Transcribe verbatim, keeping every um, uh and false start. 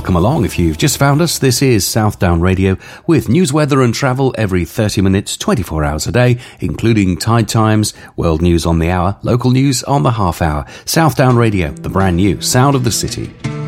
welcome along. If you've just found us, this is Southdown Radio with news, weather and travel every thirty minutes, twenty-four hours a day, including tide times, world news on the hour, local news on the half hour. Southdown Radio, the brand new sound of the city.